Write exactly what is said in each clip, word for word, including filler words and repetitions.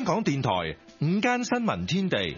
港電台午間新聞天地，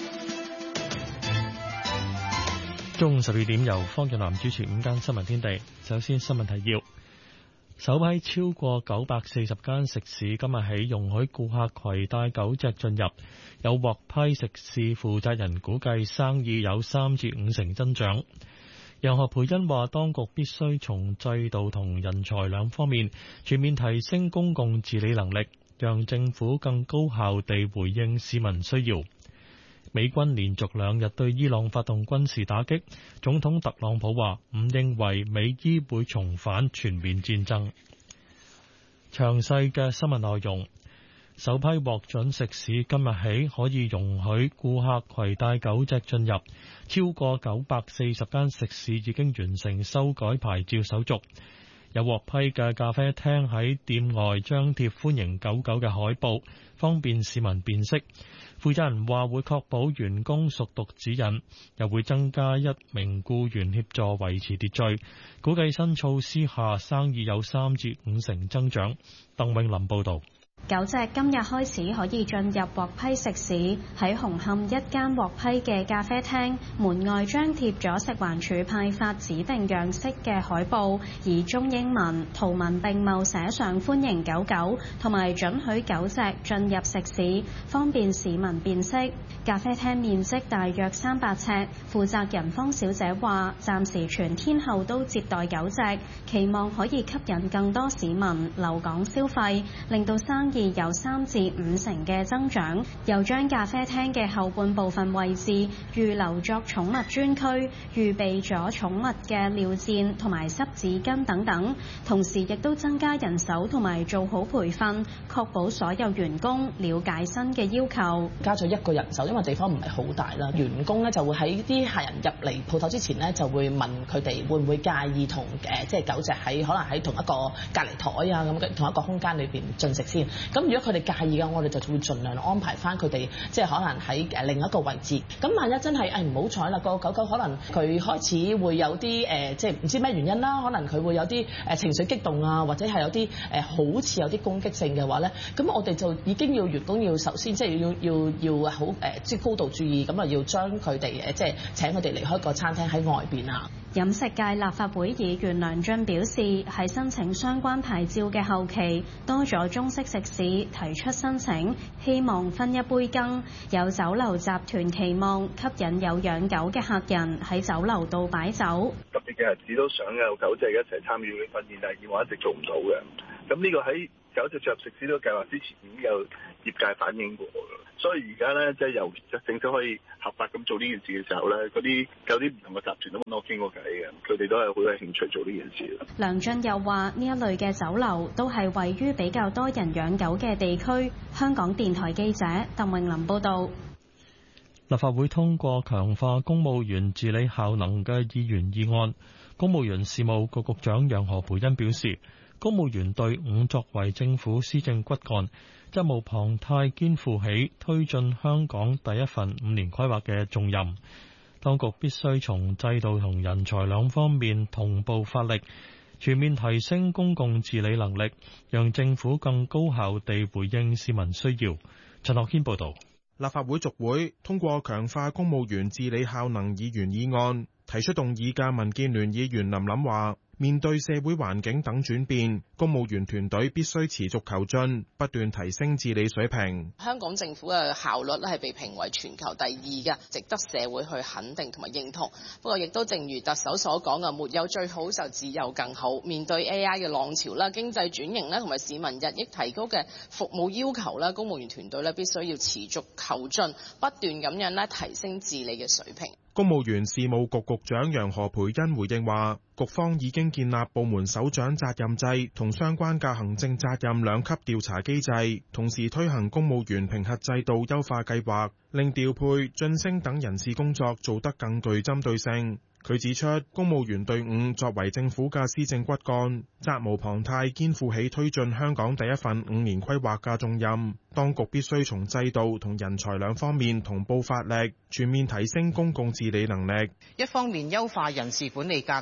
中午十二點由方俊南主持午間新聞天地。首先新聞提要：首批超過九百四十間食肆今日起容許顧客攜帶狗隻進入，有獲批食肆負責人估計生意有三至五成增長。楊何蓓茵話，當局必須從制度同人才兩方面全面提升公共治理能力，讓政府更高效地回應市民需要。美軍連續兩日對伊朗發動軍事打擊，總統特朗普話唔認為美伊會重返全面戰爭。詳細嘅新聞內容。首批獲准食肆今日起可以容許顧客攜帶狗隻進入，超過九百四十間食肆已經完成修改牌照手續。有獲批嘅咖啡廳喺店外張貼歡迎狗狗嘅海報，方便市民辨識。負責人話會確保員工熟讀指引，又會增加一名僱員協助維持秩序。估計新措施下生意有三至五成增長。鄧永林報導。 狗隻今日開始可以進入獲批食肆，喺紅磡一間獲批嘅咖啡廳門外張貼咗食環署派發指定樣式嘅海報，以中英文圖文並茂寫上歡迎狗狗，同埋准許狗隻進入食肆，方便市民辨識。咖啡廳面積大約三百尺，負責人方小姐話暫時全天候都接待狗隻，期望可以吸引更多市民留港消費，令到生意有三至五成嘅增長。又將咖啡廳嘅後半部分位置預留作寵物專區，預備咗寵物嘅尿墊同埋濕紙巾等等，同時亦都增加人手同埋做好培訓，確保所有員工了解新嘅要求。 加咗一個人手，因為地方唔係好大啦，員工咧就會喺啲客人入嚟鋪頭之前咧就會問佢哋會唔會介意同誒即係狗隻喺可能喺同一個隔離台啊咁嘅同一個空間裏邊進食先。咁如果佢哋介意嘅，我哋就會盡量安排翻佢哋，即係可能喺誒另一個位置。咁萬一真係誒唔好彩啦，個狗狗可能佢開始會有啲誒，即係唔知咩原因啦，可能佢會有啲誒情緒激動啊，或者係有啲誒好似有啲攻擊性嘅話咧，咁我哋就已經要員工要首先即係要要要好誒，即係高度注意，咁啊要將佢哋誒即係請佢哋離開個餐廳喺外邊啊。 飲食界立法會議員梁進表示，喺申請相關牌照嘅後期，多咗中式食肆提出申請，希望分一杯羹。有酒樓集團期望吸引有養狗嘅客人喺酒樓度擺酒。 特別嘅日子都想有狗仔一齊參與訓練，但係我一直做唔到嘅。咁呢個喺狗隻進入食肆呢個計劃之前已經有業界反映過，所以而家咧即係由正式可以合法咁做呢件事嘅時候咧，嗰啲有啲唔同嘅集團都揾我傾過偈嘅，佢哋都係好有興趣做呢件事。 梁進又話：呢一類嘅酒樓都係位於比較多人養狗嘅地區。香港電台記者鄧穎琳報導。 立法會通過強化公務員治理效能嘅議員議案。公務員事務局局長楊何蓓茵表示，公務員隊伍作為政府施政骨幹，責無旁貸，肩負起推進香港第一份五年規劃嘅重任。當局必須從制度同人才兩方面同步發力，全面提升公共治理能力，讓政府更高效地回應市民需要。陳樂軒報導。 立法會續會通過強化公務員治理效能議員議案，提出動議嘅民建聯議員林琳話，面對社會環境等轉變，公務員團隊必須持續求進，不斷提升治理水平。 香港政府嘅效率咧係被評為全球第二嘅，值得社會去肯定同埋認同。不過亦都正如特首所講嘅，沒有最好就只有更好。面對 A I 嘅浪潮啦、經濟轉型咧同埋市民日益提高嘅服務要求啦，公務員團隊咧必須要持續求進，不斷咁樣咧提升治理嘅水平。 公務員事務局局長楊何蓓茵回應話，局方已經建立部門首長責任制同相關嘅行政責任兩級調查機制，同時推行公務員評核制度優化計劃，令調配、晉升等人事工作做得更具針對性。佢指出，公務員隊伍作為政府嘅施政骨幹，責無旁貸，肩負起推進香港第一份五年規劃嘅重任。當局必須從制度同人才兩方面同步發力，全面提升公共治理能力。 一方面優化人事管理架構，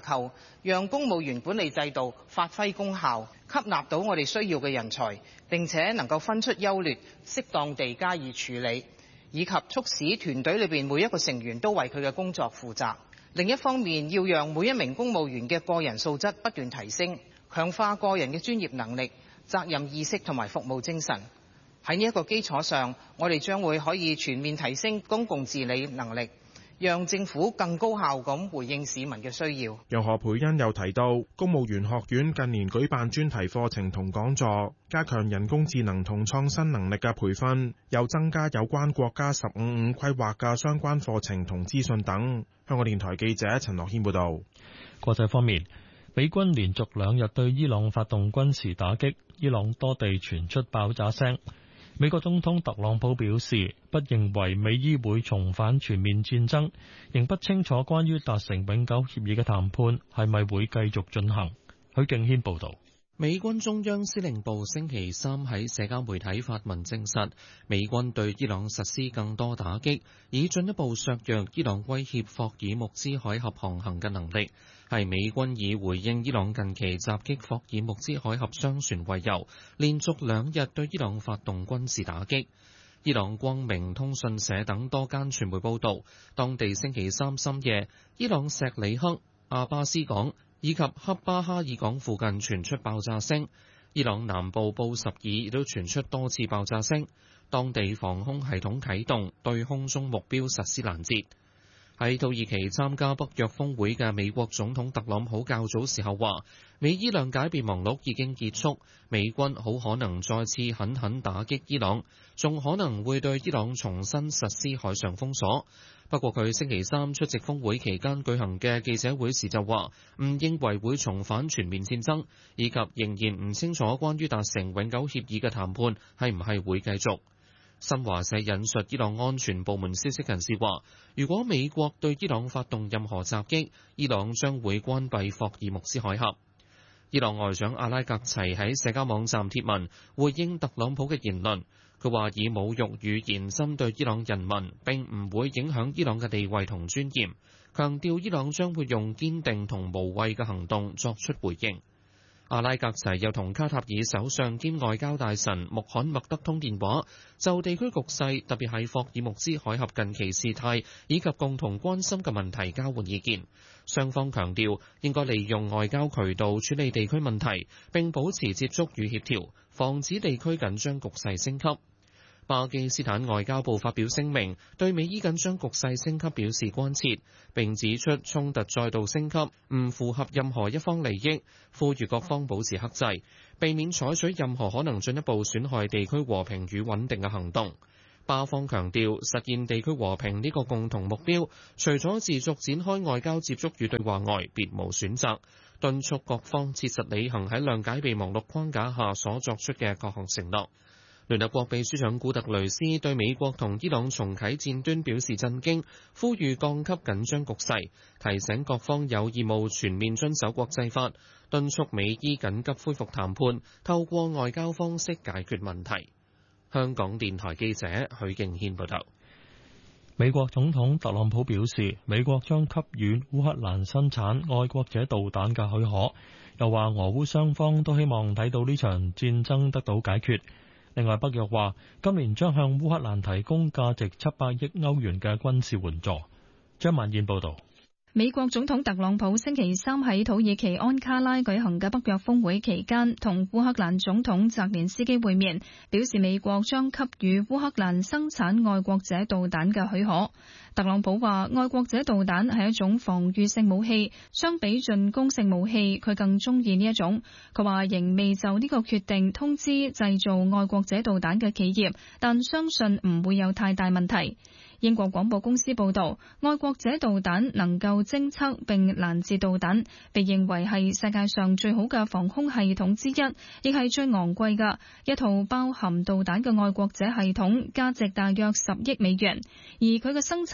讓公務員管理制度發揮功效，吸納到我哋需要嘅人才，並且能夠分出優劣，適當地加以處理，以及促使團隊裏邊每一個成員都為佢嘅工作負責。另一方面，要讓每一名公務員嘅個人素質不斷提升，強化個人嘅專業能力、責任意識同埋服務精神。喺呢一個基礎上，我哋將會可以全面提升公共治理能力，讓政府更高效咁回應市民嘅需要。 楊何蓓茵又提到，公務員學院近年舉辦專題課程同講座，加強人工智能同創新能力嘅培訓，又增加有關國家十五五規劃嘅相關課程同資訊等。香港電台記者陳樂軒報導。 國際方面，美軍連續兩日對伊朗發動軍事打擊，伊朗多地傳出爆炸聲。美國總統特朗普表示，不認為美伊會重返全面戰爭，仍不清楚關於達成永久協議嘅談判係咪會繼續進行。許敬軒報導。 美軍中央司令部星期三喺社交媒體發文證實，美軍對伊朗實施更多打擊，以進一步削弱伊朗威脅霍爾木茲海峽航行嘅能力。係美軍以回應伊朗近期襲擊霍爾木茲海峽商船為由，連續兩日對伊朗發動軍事打擊。伊朗光明通訊社等多間傳媒報導，當地星期三深夜，伊朗錫里克、阿巴斯港以及恰巴哈爾港附近傳出爆炸聲，伊朗南部布什爾亦都傳出多次爆炸聲，當地防空系統啟動，對空中目標實施攔截。喺土耳其參加北約峰會嘅美國總統特朗普較早時候話，美伊諒解備忘錄已經結束，美軍好可能再次狠狠打擊伊朗，仲可能會對伊朗重新實施海上封鎖。不過佢星期三出席峰會期間舉行嘅記者會時就話，唔認為會重返全面戰爭，以及仍然唔清楚關於達成永久協議嘅談判係唔係會繼續。新華社引述伊朗安全部門消息人士話，如果美國對伊朗發動任何襲擊，伊朗將會關閉霍爾木茲海峽。伊朗外長阿拉格齊喺社交網站貼文回應特朗普嘅言論，佢話以侮辱語言針對伊朗人民並唔會影響伊朗嘅地位同尊嚴，強調伊朗將會用堅定同無畏嘅行動作出回應。阿拉格齊又同卡塔爾首相兼外交大臣穆罕默德通電話，就地區局勢，特別係霍爾木茲海峽近期事態以及共同關心嘅問題交換意見。雙方強調應該利用外交渠道處理地區問題，並保持接觸與協調，防止地區緊張局勢升級。巴基斯坦外交部發表聲明，對美伊緊張局勢升級表示關切，並指出衝突再度升級唔符合任何一方利益，呼籲各方保持克制，避免採取任何可能進一步損害地區和平與穩定嘅行動。巴方強調，實現地區和平呢個共同目標，除咗持續展開外交接觸與對話外，別無選擇，敦促各方切實履行喺諒解備忘錄框架下所作出嘅各項承諾。聯合國秘書長古特雷斯對美國同伊朗重啟戰端表示震驚，呼籲降級緊張局勢，提醒各方有義務全面遵守國際法，敦促美伊緊急恢復談判，透過外交方式解決問題。香港電台記者許敬軒報道。 美國總統特朗普表示，美國將給予烏克蘭生產愛國者導彈嘅許可，又話俄烏雙方都希望睇到呢場戰爭得到解決。另外，北約話今年將向烏克蘭提供價值七百億歐元嘅軍事援助。張萬燕報導。 美國總統特朗普星期三喺土耳其安卡拉舉行嘅北約峰會期間，同烏克蘭總統澤連斯基會面，表示美國將給予烏克蘭生產愛國者導彈嘅許可。特朗普話，愛國者導彈係一種防禦性武器，相比進攻性武器，佢更中意呢一種。佢話仍未就呢個決定通知製造愛國者導彈嘅企業，但相信唔會有太大問題。英國廣播公司報道，愛國者導彈能夠偵測並攔截導彈，被認為係世界上最好嘅防空系統之一，亦係最昂貴嘅一套包含導彈嘅愛國者系統，價值大約十億美元。而佢嘅生產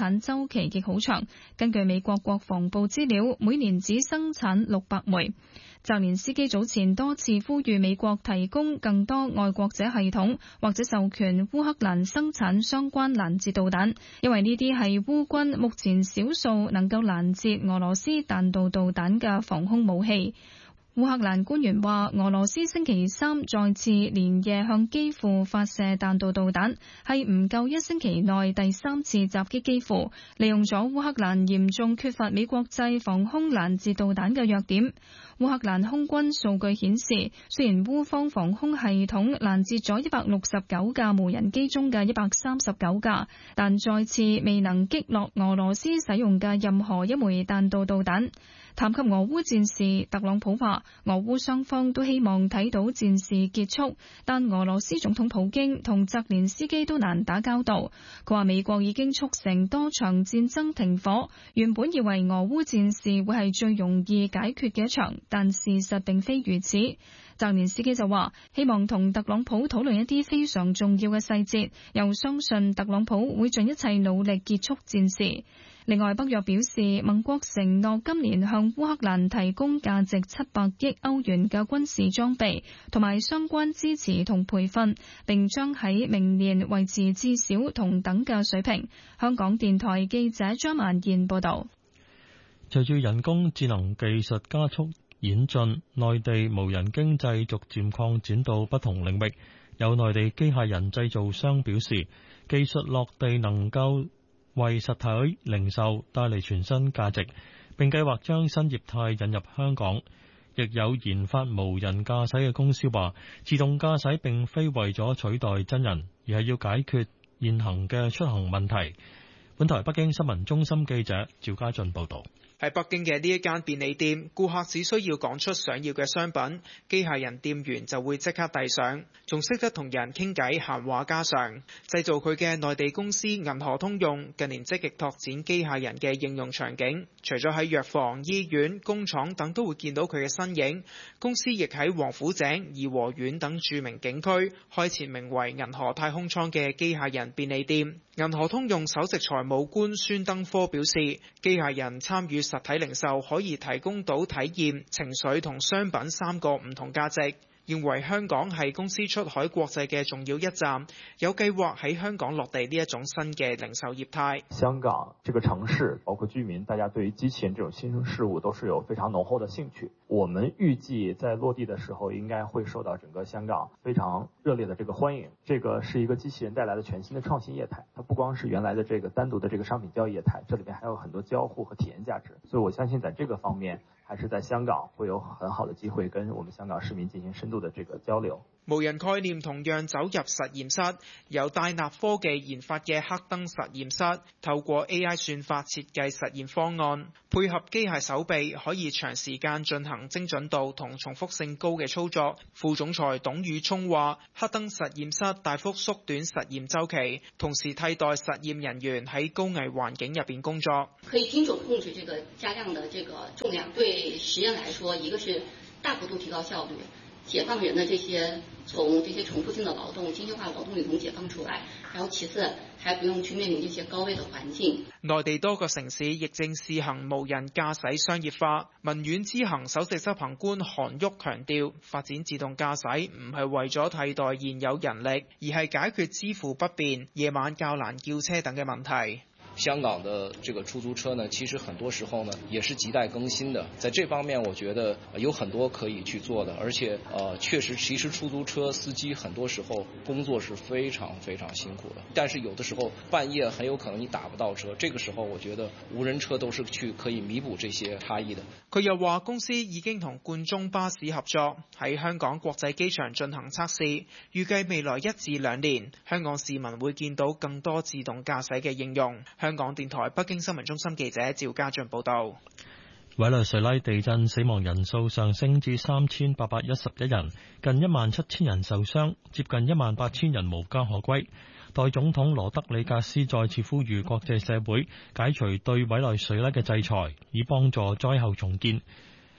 產週期亦好長。根據美國國防部資料，每年只生產六百枚。澤連斯基早前多次呼籲美國提供更多愛國者系統，或者授權烏克蘭生產相關攔截導彈，因為呢啲係烏軍目前少數能夠攔截俄羅斯彈道導彈嘅防空武器。烏克蘭官員話，俄羅斯星期三再次連夜向基輔發射彈道導彈，係唔夠一星期內第三次襲擊基輔，利用咗烏克蘭嚴重缺乏美國製防空攔截導彈嘅弱點。烏克蘭空軍數據顯示，雖然烏方防空系統攔截咗一百六十九架無人機中嘅一百三十九架，但再次未能擊落俄羅斯使用嘅任何一枚彈道導彈。談及俄烏戰事，特朗普話俄烏雙方都希望睇到戰事結束，但俄羅斯總統普京同澤連斯基都難打交道。佢話美國已經促成多場戰爭停火，原本以為俄烏戰事會係最容易解決嘅一場，但事實並非如此。澤連斯基就話希望同特朗普討論一啲非常重要嘅細節，又相信特朗普會盡一切努力結束戰事。另外，北約表示，盟國承諾今年向烏克蘭提供價值七百億歐元嘅軍事裝備同埋相關支持同培訓，並將喺明年維持至少同等嘅水平。香港電台記者張曼燕報道。 隨住人工智能技術加速演進，內地無人經濟逐漸擴展到不同領域。有內地機械人製造商表示，技術落地能夠為實體零售帶嚟全新價值，並計劃將新業態引入香港。亦有研發無人駕駛嘅公司話，自動駕駛並非為咗取代真人，而係要解決現行嘅出行問題。本台北京新聞中心記者趙家俊報道。 喺北京嘅呢一間便利店，顧客只需要講出想要嘅商品，機械人店員就會即刻遞上，仲識得同人傾偈，閒話家常。製造佢嘅內地公司銀河通用近年積極拓展機械人嘅應用場景，除咗喺藥房、醫院、工廠等都會見到佢嘅身影。公司亦喺王府井、頤和園等著名景區開設名為銀河太空艙嘅機械人便利店。銀河通用首席財務官孫登科表示，機械人參與實體零售可以提供到體驗、情緒同商品三個唔同價值，認為香港係公司出海國際嘅重要一站，有計劃喺香港落地呢一種新嘅零售業態。 香港這個城市，包括居民，大家對於機器人這種新生事物都是有非常濃厚的興趣。我們預計在落地的時候，應該會受到整個香港非常熱烈的這個歡迎。這個是一個機器人帶來的全新的創新業態，它不光是原來的這個單獨的這個商品交易業態，這裏面還有很多交互和體驗價值。所以我相信在這個方面，還是在香港會有很好的機會跟我們香港市民進行深度的這個交流。 無人概念同樣走入實驗室，由戴納科技研發嘅黑燈實驗室，透過 A I 算法設計實驗方案，配合機械手臂，可以長時間進行精準度同重複性高嘅操作。副總裁董宇聰話，黑燈實驗室大幅縮短實驗週期，同時替代實驗人員喺高危環境入邊工作。 可以精準控制這個加量的這個重量，對實驗來說，一個是大幅度提高效率，解放人的這些從這些重複性的勞動、機械化勞動裏頭解放出來，然後其次還不用去面臨這些高危的環境。 內地多個城市亦正試行無人駕駛商業化。文苑之行首席執行官韓旭強調，發展自動駕駛唔係為咗替代現有人力，而係解決支付不便、夜晚較難叫車等嘅問題。 香港的這個出租車呢，其實很多時候呢也是亟待更新的，在這方面我覺得有很多可以去做的，而且呃確實其實出租車司機很多時候工作是非常非常辛苦的，但是有的時候半夜很有可能你打不到車，這個時候我覺得無人車都是去可以彌補這些差異的。 佢又話公司已經同冠忠巴士合作，喺香港國際機場進行測試，預計未來一至兩年香港市民會見到更多自動駕駛嘅應用。香港電台北京新聞中心記者趙家俊報道。 委內瑞拉地震死亡人數上升至三千八百一十一人，近一萬七千人受傷，接近一萬八千人無家可歸。代總統羅德里格斯再次呼籲國際社會解除對委內瑞拉嘅制裁，以幫助災後重建。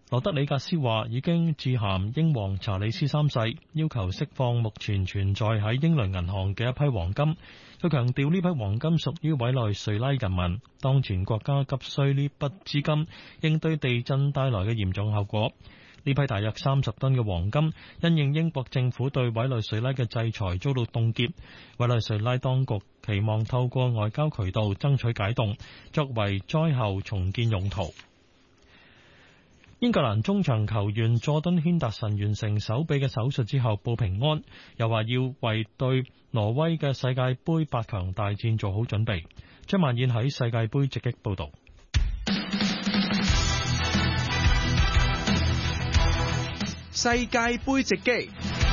羅德里格斯話已經致函英皇查理斯三世，要求釋放目前存在喺英倫銀行嘅一批黃金。佢強調呢批黃金屬於委內瑞拉人民，當前國家急需呢筆資金應對地震帶來嘅嚴重後果。呢批大約三十噸嘅黃金因應英國政府對委內瑞拉嘅制裁遭到凍結，委內瑞拉當局期望透過外交渠道爭取解凍，作為災後重建用途。英格蘭中場球員佐敦軒達臣完成手臂嘅手術之後報平安，又話要為對挪威嘅世界盃八強大戰做好準備。張曼燕喺世界盃直擊報道。 世界盃直擊。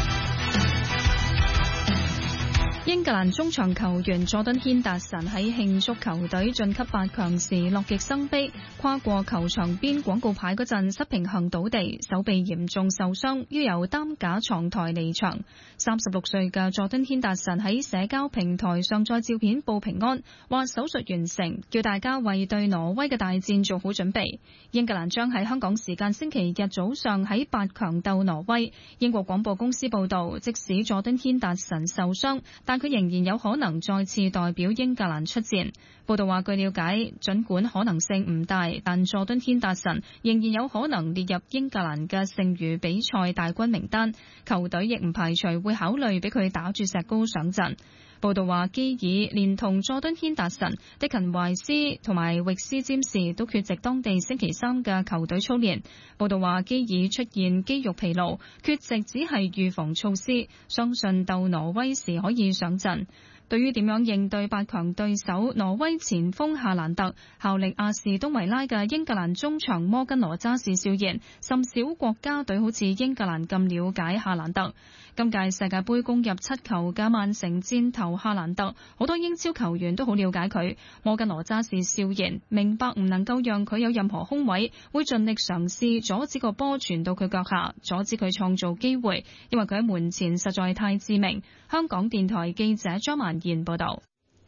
英格蘭中場球員佐敦軒達臣喺慶祝球隊晉級八強時樂極生悲，跨過球場邊廣告牌嗰陣失平衡倒地，手臂嚴重受傷，要由擔架床台離場。三十六歲嘅佐敦軒達臣喺社交平台上載照片報平安，話手術完成，叫大家為對挪威嘅大戰做好準備。英格蘭將喺香港時間星期日早上喺八強鬥挪威。英國廣播公司報道，即使佐敦軒達臣受傷，但佢仍然有可能再次代表英格蘭出戰。報道話，據了解，儘管可能性唔大，但佐敦軒達臣仍然有可能列入英格蘭嘅剩餘比賽大軍名單，球隊亦唔排除會考慮俾佢打住石膏上陣。報道話，基爾連同佐敦軒達臣、迪勤懷斯同埋域斯占士都缺席當地星期三嘅球隊操練。報道話，基爾出現肌肉疲勞，缺席只係預防措施，相信鬥挪威時可以上陣。對於點樣應對八強對手挪威前鋒夏蘭特，效力阿士東維拉嘅英格蘭中場摩根羅渣士笑言，甚少國家隊好似英格蘭咁了解夏蘭特。今屆世界盃攻入七球嘅曼城箭頭夏蘭特，好多英超球員都好了解佢。摩根羅渣士笑言，明白唔能夠讓佢有任何空位，會盡力嘗試阻止個波傳到佢腳下，阻止佢創造機會，因為佢喺門前實在太致命。香港電台記者張曼燕報道。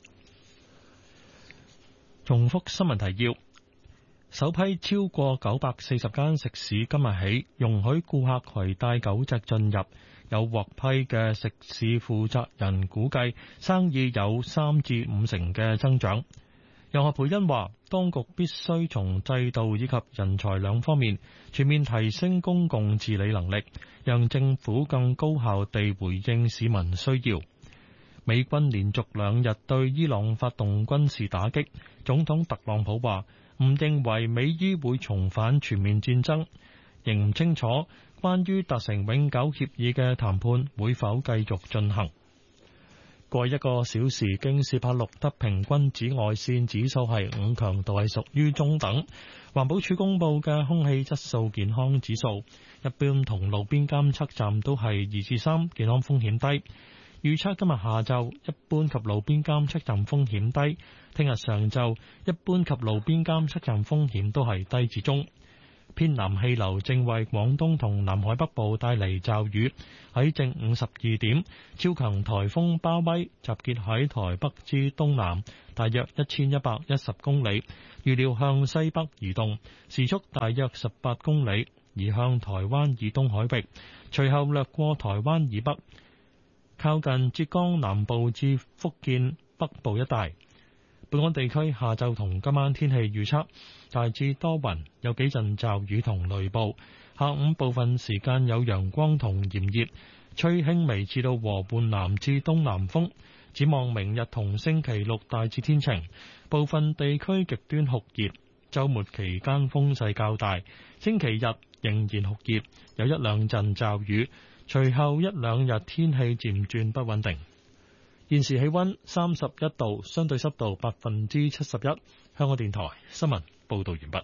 重複新聞提要：首批超過九百四十間食肆今日起容許顧客攜帶狗隻進入。有獲批嘅食肆負責人估計生意有三至五成嘅增長。楊何蓓茵話，當局必須從制度以及人才兩方面全面提升公共治理能力，讓政府更高效地回應市民需要。美軍連續兩日對伊朗發動軍事打擊，總統特朗普話唔認為美伊會重返全面戰爭，仍唔清楚關於達成永久協議嘅談判會否繼續進行。過一個小時，京士柏錄得平均紫外線指數係五，強度係屬於中等。環保署公布嘅空氣質素健康指數，一般同路邊監測站都係二至三，健康風險低。預測今日下晝一般及路邊監測站風險低，聽日上晝一般及路邊監測站風險都係低至中。偏南氣流正為廣東同南海北部帶嚟驟雨，喺正午十二點，超強颱風巴威集結喺台北之東南，大約一千一百一十公里，預料向西北移動，時速大約十八公里，移向台灣以東海域，隨後掠過台灣以北，靠近浙江南部至福建北部一帶。本港地區下晝同今晚天氣預測，大致多雲，有幾陣驟雨同雷暴。下午部分時間有陽光同炎熱，吹輕微至到和緩南至東南風。展望明日同星期六大致天晴，部分地區極端酷熱。週末期間風勢較大，星期日仍然酷熱，有一兩陣驟雨。隨後一兩日天氣漸轉不穩定。現時氣溫三十一度，相對濕度百分之七十一。香港電台新聞報道完畢。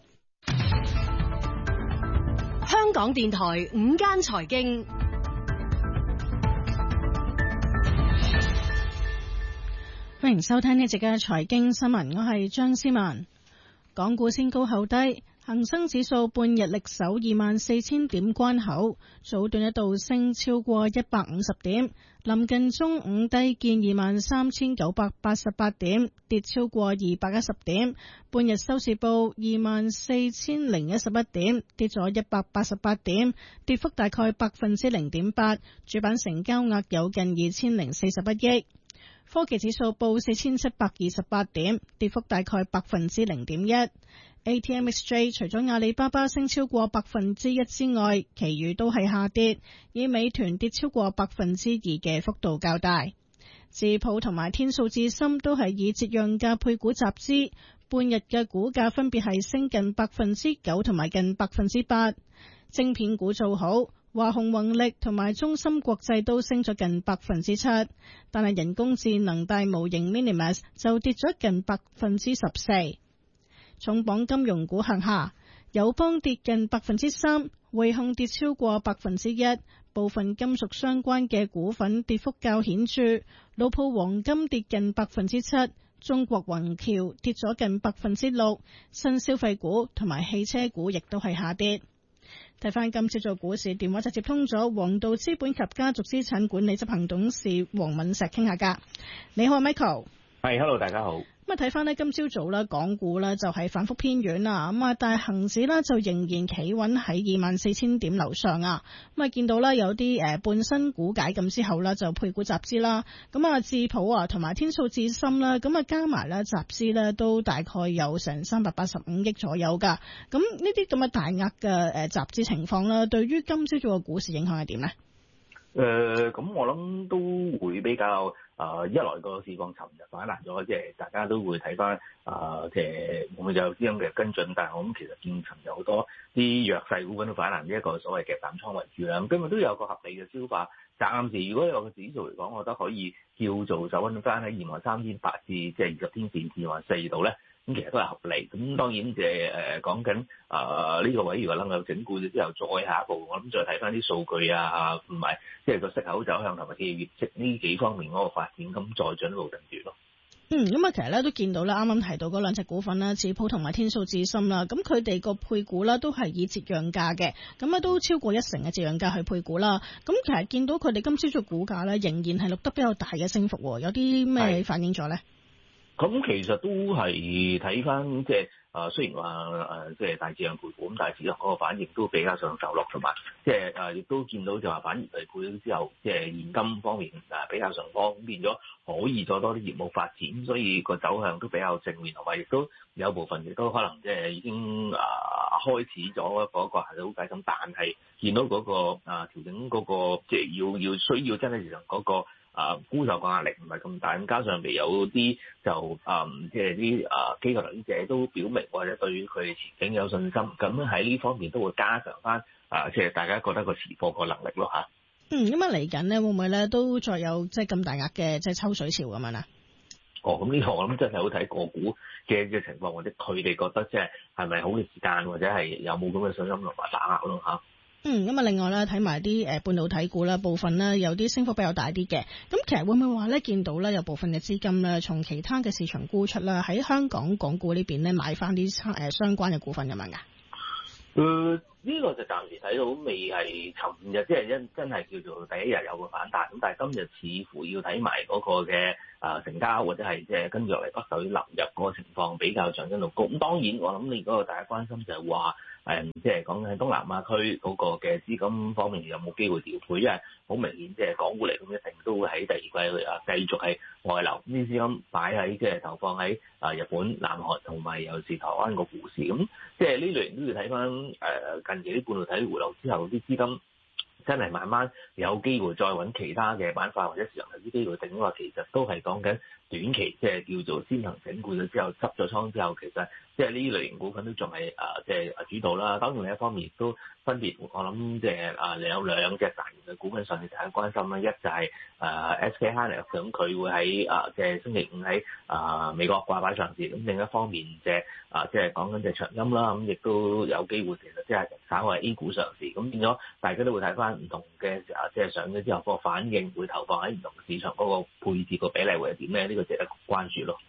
香港電台午間財經，歡迎收聽呢一節嘅財經新聞，我係張思文。港股先高後低， 恒生指數半日力守二萬四千點關口，早段一度升超過一百五十點，臨近中午低見二萬三千九百八十八點，跌超過二百一十點。半日收市報二萬四千零一十一點，跌咗一百八十八點，跌幅大概百分之零點八。主板成交額有近二千零四十一億。科技指數報四千七百二十八點，跌幅大概百分之零點一。A T M X J 除咗阿里巴巴升超過百分之一之外，其餘都係下跌，以美團跌超過百分之二嘅幅度較大。智普同埋天數智深都係以折讓價配股集資，半日嘅股價分別係升近百分之九同埋近百分之八。晶片股做好，華虹宏力同埋中芯國際都升咗近百分之七，但係人工智能大模型 Minimas 就跌咗近百分之十四。重磅金融股向下，友邦跌近百分之三，匯控跌超過百分之一，部分金屬相關嘅股份跌幅較顯著，老鋪黃金跌近百分之七，中國宏橋跌咗近百分之六，新消費股同埋汽車股亦都係下跌。睇翻今朝做股市，電話就接通咗黃道資本及家族資產管理執行董事黃敏石傾下偈。你好 ，Michael。 係 ，hello， 大家好。 咁啊，睇翻呢今朝早啦，港股呢就係反覆偏軟啦，咁啊，但係恒指呢就仍然企穩喺二萬四千點樓上啊。咁啊，見到啦有啲誒半新股解禁之後呢就配股集資啦。咁啊，智普啊同埋天數智深啦，咁啊加埋咧集資呢都大概有成三百八十五億左右噶。咁呢啲咁嘅大額嘅誒集資情況啦，對於今朝早嘅股市影響係點呢？ 誒、呃，咁我諗都會比較。啊、呃！一來個市況尋日反彈咗，即係大家都會睇翻啊，即係會唔會有啲咁嘅跟進？但係我諗其實見尋日好多啲弱勢股份都反彈，呢一個所謂嘅夾淡倉為主啦。咁今日都有個合理嘅消化。暫時如果有個指數嚟講，我覺得可以叫做走穩翻喺二萬三千八至即係二十天線二萬四度咧。咁其實都係合理。咁當然即係誒講緊啊呢個位，如果能夠整固咗之後，再下一步，我諗再睇翻啲數據啊，同埋即係個息口走向同埋企業業績呢幾方面嗰個發展，咁再進一步定奪咯。 嗯，咁啊，其實咧都見到啦，啱啱提到嗰兩隻股份啦，智普同埋天數智深啦，咁佢哋個配股啦都係以折讓價嘅，咁啊都超過一成嘅折讓價去配股啦。咁其實見到佢哋今朝早股價咧，仍然係錄得比較大嘅升幅，有啲咩反映咗咧？ 咁其實都係睇翻即係啊，雖然話誒即係大致上配股，咁但係市場嗰個反應都比較上受落，同埋即係誒亦都見到就話反而係配咗之後，即係現金方面誒比較上方，咁變咗可以再多啲業務發展，所以個走向都比較正面，同埋亦都有部分亦都可能即係已經啊開始咗嗰個係好計咁，但係見到嗰個啊調整嗰個即係要要需要真係市場嗰個。啊，沽售個壓力唔係咁大，咁加上未有啲就啊，即係啲啊機構投資者都表明或者對於佢哋前景有信心，咁喺呢方面都會加強翻啊，即係大家覺得個持貨個能力咯嚇。 嗯，咁啊嚟緊咧會唔會咧都再有即係咁大額嘅即係抽水潮咁樣啊？ 哦，咁呢個我諗真係好睇個股嘅嘅情況，或者佢哋覺得即係係咪好嘅時間，或者係有冇咁嘅信心同埋把握咯嚇。 嗯，咁啊，另外咧睇埋啲誒半導體股啦，部分咧有啲升幅比較大啲嘅。咁其實會唔會話咧見到咧有部分嘅資金咧從其他嘅市場沽出啦，喺香港港股呢邊咧買翻啲誒相關嘅股份咁樣噶？ 誒，呢個就暫時睇到未係尋日，即係真真係叫做第一日有個反彈。咁但係今日似乎要睇埋嗰個嘅啊成交，或者係即係跟住落嚟北水流入嗰個情況比較上升到高。咁當然我諗你嗰個大家關心就係話。誒，即係講緊東南亞區嗰個嘅資金方面有冇機會調配？因為好明顯，即係港股嚟咁，一定都會喺第二季啊繼續係外流，呢啲資金擺喺即係投放喺啊日本、南韓同埋有時台灣個股市。咁即係呢類型都要睇翻誒近期啲半導體回流之後，啲資金真係慢慢有機會再揾其他嘅板塊或者市場投資機會定嘅話，其實都係講緊短期，即係叫做先行整固咗之後執咗倉之後，其實即係呢類型股份都仲係啊即係啊主導啦。當然另一方面亦都分別，我諗即係啊有兩隻大型嘅股份上嚟大家關心啦。一就係啊 S K Hynix，咁佢會喺啊即係星期五喺啊美國掛牌上市。咁另一方面即係啊即係講緊隻長鑫啦，咁亦都有機會其實即係稍為 A 股上市。咁變咗大家都會睇翻唔同嘅啊即係上咗之後個反應會投放喺唔同市場嗰個配置個比例會係點咧？呢個值得關注咯。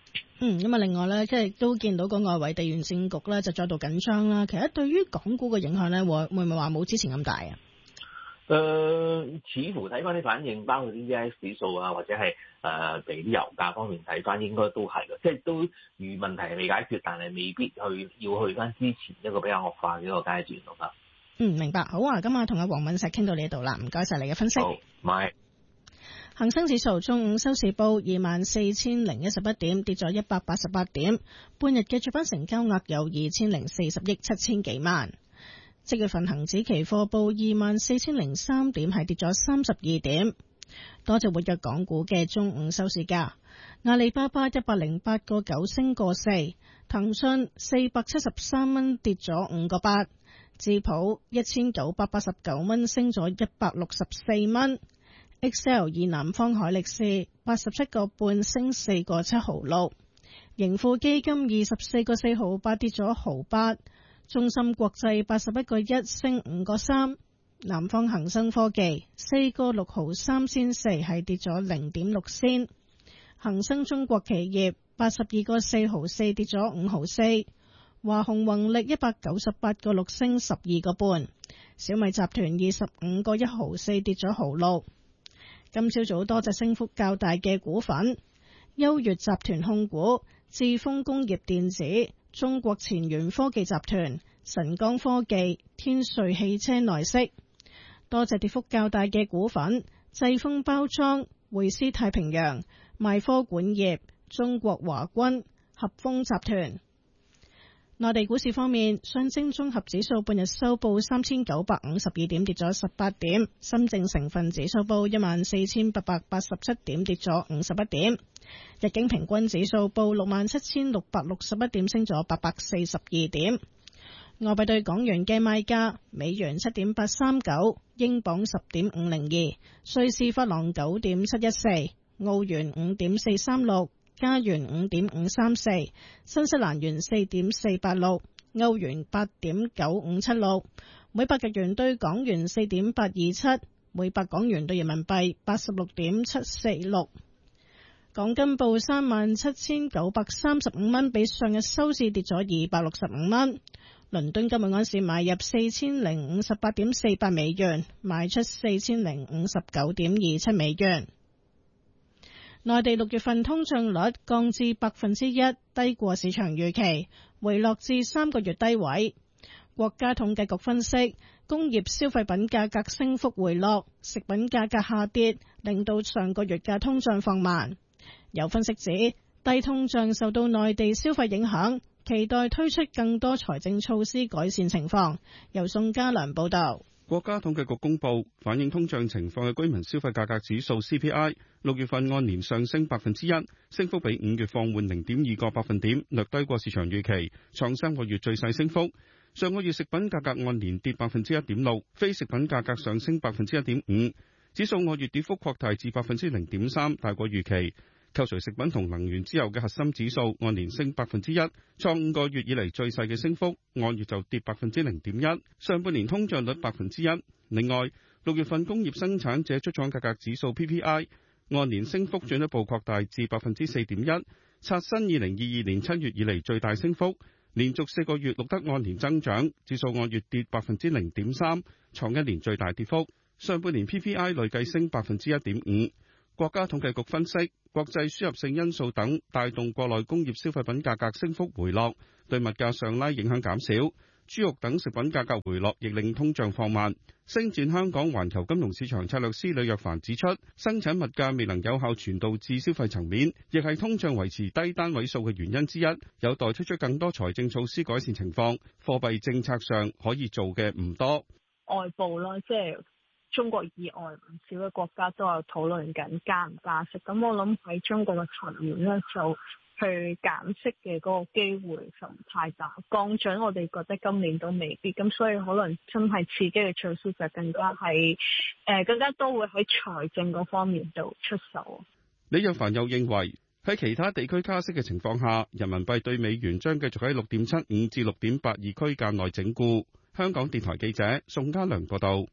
嗯，咁啊，另外咧，即係都見到個外圍地緣政局咧就再度緊張啦。其實對於港股嘅影響咧，會會唔會話冇之前咁大啊？ 誒、呃，似乎睇翻啲反應，包括啲 D I X 指數啊，或者係誒譬如啲油價方面睇翻，應該都係嘅，即係都遇問題係未解決，但係未必去要去翻之前一個比較惡化嘅一個階段咯。 嗯，明白。好啊，今日同阿黃敏石傾到呢度啦，唔該晒你嘅分析。 好，唔該。 恒生指數中午收市報二萬四千零一十一點，跌咗一百八十八點。半日嘅主板成交額有二千零四十億七千幾萬。即月份恒指期貨報二萬四千零三點，係跌咗三十二點。多隻活躍港股嘅中午收市價，阿里巴巴一百零八個九升個四，騰訊四百七十三蚊跌咗五個八，智普一千九百八十九蚊升咗一百六十四蚊。Excel 以南方海力士八十七個半升四個七毫六，盈富基金二十四個四毫八跌咗毫八，中芯國際八十一個一升五個三，南方恒生科技四個六毫三仙四係跌咗零點六仙，恒生中國企業八十二個四毫四跌咗五毫四，華虹宏力一百九十八個六升十二個半，小米集團二十五個一毫四跌咗毫六。今朝早多隻升幅較大嘅股份，優越集團控股、智豐工業電子、中國前沿科技集團、晨光科技、天瑞汽車內飾。多隻跌幅較大嘅股份，濟豐包裝、匯思太平洋、邁科管業、中國華軍、合豐集團。內地股市方面，上證綜合指數半日收報三千九百五十二點，跌咗十八點；深證成分指數報一萬四千八百八十七點，跌咗五十一點；日經平均指數報六萬七千六百六十一點，升咗八百四十二點。外幣對港元嘅賣價：美元七點八三九，英鎊十點五零二，瑞士法郎九點七一四，澳元五點四三六。加元五點五三四，新西蘭元四點四八六，歐元八點九五七六，每百日元對港元四點八二七，每百港元對人民幣八十六點七四六。港金報三萬七千九百三十五蚊，比上日收市跌咗二百六十五蚊。倫敦今日安市買入四千零五十八點四八美元，賣出四千零五十九點二七美元。內地六月份通脹率降至百分之一，低過市場預期，回落至三個月低位。國家統計局分析，工業消費品價格升幅回落，食品價格下跌，令到上個月嘅通脹放慢。有分析指，低通脹受到內地消費影響，期待推出更多財政措施改善情況。由宋家良報道。 國家統計局公布反映通脹情況嘅居民消費價格指數 C P I， 六月份按年上升百分之一，升幅比五月放緩零點二個百分點，略低過市場預期，創三個月最細升幅。上個月食品價格按年跌百分之一點六，非食品價格上升百分之一點五，指數按月跌幅擴大至百分之零點三，大過預期。扣除食品同能源之後嘅核心指數按年升百分之一，創五個月以嚟最細嘅升幅，按月就跌百分之零點一。上半年通脹率百分之一。另外，六月份工業生產者出廠價格指數 P P I 按年升幅進一步擴大至百分之四點一，刷新二零二二年七月以嚟最大升幅，連續四個月錄得按年增長，指數按月跌百分之零點三，創一年最大跌幅。上半年 P P I 累計升百分之一點五。國家統計局分析，國際輸入性因素等帶動國內工業消費品價格升幅回落，對物價上拉影響減少。豬肉等食品價格回落，亦令通脹放慢。星展香港環球金融市場策略師呂若凡指出，生產物價未能有效傳導至消費層面，亦係通脹維持低單位數嘅原因之一，有待推出更多財政措施改善情況。貨幣政策上可以做嘅唔多。 外部啦，即係中國以外唔少嘅國家都有討論緊加唔加息，咁我諗喺中國嘅層面咧，就去減息嘅嗰個機會就唔太大。降準我哋覺得今年都未必，咁所以可能真係刺激嘅措施就更加係誒、呃、更加多會喺財政嗰方面度出手。 李若凡又認為喺其他地區加息嘅情況下，人民幣對美元將繼續喺六點七五至六點八二區間內整固。香港電台記者宋家良報道。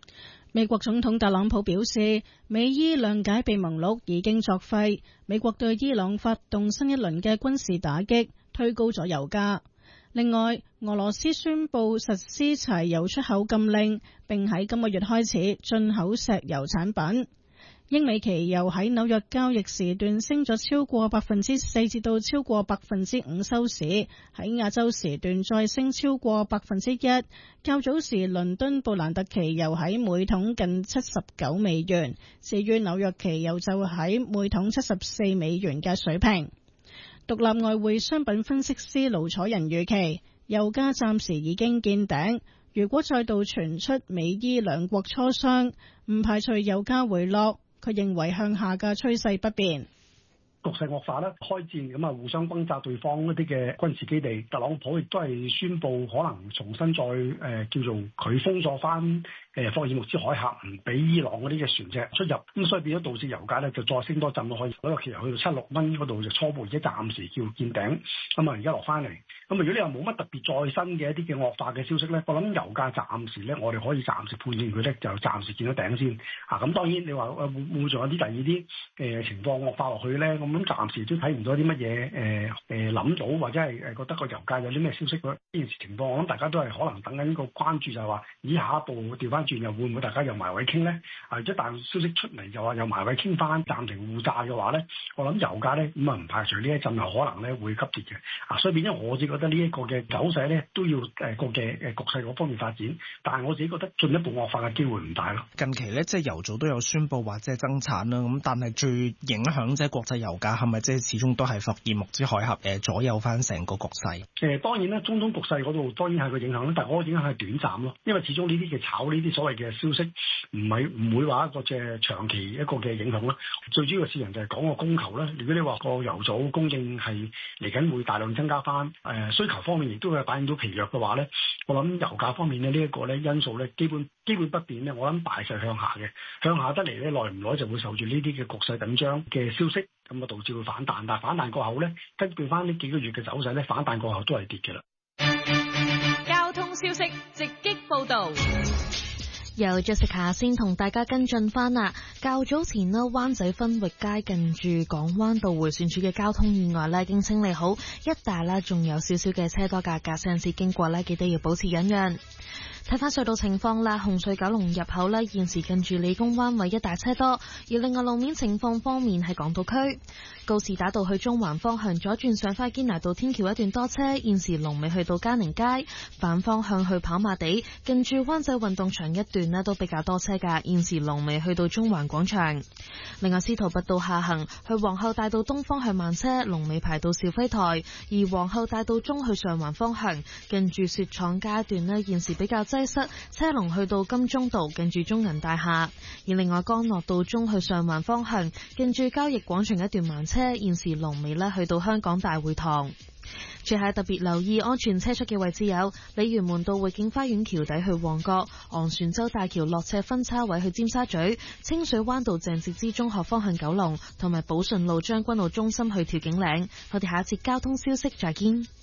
美國總統特朗普表示，美伊諒解備忘錄已經作廢，美國對伊朗發動新一輪嘅軍事打擊，推高咗油價。另外，俄羅斯宣布實施柴油出口禁令，並喺今個月開始進口石油產品。英美期油喺紐約交易時段升咗超過百分之四，至到超過百分之五收市。喺亞洲時段再升超過百分之一。較早時倫敦布蘭特期油喺每桶近七十九美元，至於紐約期油就喺每桶七十四美元嘅水平。獨立外匯商品分析師盧楚仁預期，油價暫時已經見頂。如果再度傳出美伊兩國磋商，唔排除油價回落。佢認為向下嘅趨勢不變。 局勢惡化啦，開戰咁啊，互相轟炸對方一啲嘅軍事基地。特朗普亦都係宣布可能重新再誒、呃、叫做佢封鎖翻誒霍爾木茲海峽，唔俾伊朗嗰啲嘅船隻出入。咁所以變咗導致油價咧就再升多陣咯，可以嗰個期油去到七六蚊嗰度就初步而家暫時叫見頂。咁啊而家落翻嚟。咁如果你話冇乜特別再新嘅一啲嘅惡化嘅消息咧，我諗油價暫時咧，我哋可以暫時判斷佢咧就暫時見到頂先。啊咁當然你話會唔會仲有啲第二啲誒情況惡化落去咧？咁咁暫時都睇唔到啲乜嘢誒誒諗到或者係誒覺得個油價有啲咩消息呢件事情況，我諗大家都係可能等緊個關注，就係話以下一步調翻轉又會唔會大家又埋位傾咧？啊，一旦消息出嚟就話又埋位傾翻暫停互炸嘅話咧，我諗油價咧咁啊唔排除呢一陣又可能咧會急跌嘅。啊，所以變咗我自己覺得呢一個嘅走勢咧都要誒個嘅誒局勢嗰方面發展，但係我自己覺得進一步惡化嘅機會唔大咯。 近期咧即係油組都有宣布或者係增產啦，咁但係最影響即係國際油價係咪即係始終都係霍爾木茲海峽誒左右翻成個局勢？誒當然啦，中東局勢嗰度當然係個影響啦，但係嗰個影響係短暫咯，因為始終呢啲嘅炒呢啲所謂嘅消息唔係唔會話一個即係長期一個嘅影響啦。最主要嘅市場就係講個供求啦。如果你話個油組供應係嚟緊會大量增加翻，誒需求方面亦都會反映到疲弱嘅話咧，我諗油價方面咧呢一個咧因素咧基本基本不變咧，我諗大勢向下嘅，向下得嚟咧耐唔耐就會受住呢啲嘅局勢緊張嘅消息。咁啊，導致會反彈，但係反彈過後咧，根據翻呢幾個月嘅走勢咧，反彈過後都係跌嘅啦。 交通消息直擊報導。 由 Jessica 先同大家跟進翻啦。較早前呢，灣仔分域街近住港灣道迴旋處嘅交通意外呢已經清理好，一帶呢仲有少少嘅車多架，駕駛人士經過呢記得要保持忍讓。睇翻隧道情況啦，紅隧九龍入口呢現時近住理工灣位一帶車多，而另外路面情況方面係港島區告士打道去中環方向左轉上返堅拿道天橋一段多車，現時龍尾去到嘉寧街，反方向去跑馬地近住灣仔運動場一段呢都比較多車噶，現時龍尾去到中環廣場。另外司徒拔道下行去皇后大道東方向慢車，龍尾排到兆輝台，而皇后大道中去上環方向近住雪廠街段呢現時比較擠塞，車龍去到金鐘道近住中銀大廈。而另外干諾道中去上環方向近住交易廣場一段慢車，現時龍尾呢去到香港大會堂。最後特別留意安全車速嘅位置有鯉魚門道匯景花園橋底去旺角，昂船洲大橋落斜分叉位去尖沙咀，清水灣道鄭捷之中學方向九龍，同埋寶順路將軍澳中心去調景嶺。我哋下一節交通消息再見。